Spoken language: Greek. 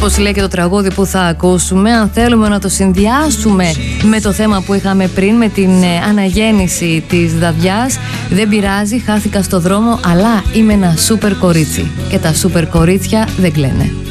Όπως λέει και το τραγούδι που θα ακούσουμε, αν θέλουμε να το συνδυάσουμε με το θέμα που είχαμε πριν, με την αναγέννηση της Δαδιάς, δεν πειράζει, χάθηκα στο δρόμο, αλλά είμαι ένα σούπερ κορίτσι. Και τα σούπερ κορίτσια δεν κλαίνε.